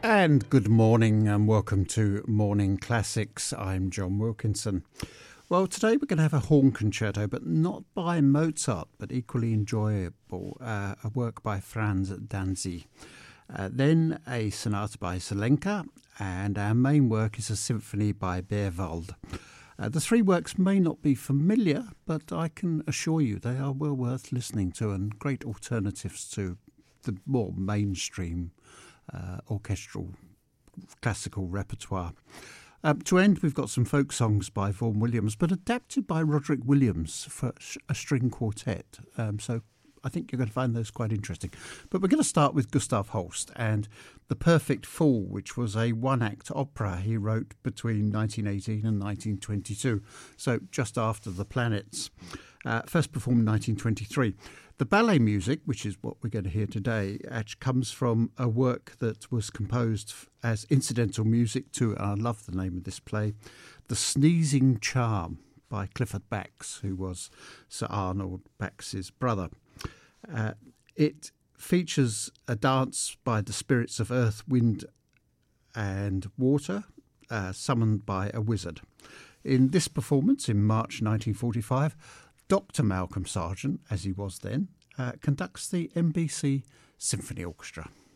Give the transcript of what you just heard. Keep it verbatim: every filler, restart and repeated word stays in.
And good morning and welcome to Morning Classics. I'm John Wilkinson. Well, today we're going to have a horn concerto, but not by Mozart, but equally enjoyable, uh, a work by Franz Danzy. Uh, then a sonata by Zelenka, and our main work is a symphony by Beerwald. Uh, the three works may not be familiar, but I can assure you they are well worth listening to and great alternatives to the more mainstream uh, orchestral classical repertoire. Um, to end, we've got some folk songs by Vaughan Williams, but adapted by Roderick Williams for a string quartet. Um, so I think you're going to find those quite interesting. But we're going to start with Gustav Holst and The Perfect Fool, which was a one-act opera he wrote between nineteen eighteen and nineteen twenty-two, so just after The Planets. Uh, first performed in nineteen twenty-three. The ballet music, which is what we're going to hear today, actually comes from a work that was composed as incidental music to, and I love the name of this play, The Sneezing Charm by Clifford Bax, who was Sir Arnold Bax's brother. Uh, it features a dance by the spirits of earth, wind and water, uh, summoned by a wizard. In this performance in March nineteen forty-five, Doctor Malcolm Sargent, as he was then, uh, conducts the N B C Symphony Orchestra.